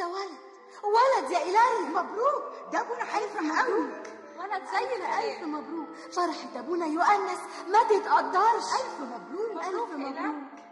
ده ولد يا إلهي. مبروك، ده ابونا هيفرح قوي. ولد زينا. ألف مبروك. فرحة ابونا يؤنس ما تتقدرش. ألف مبروك. ألف مبروك.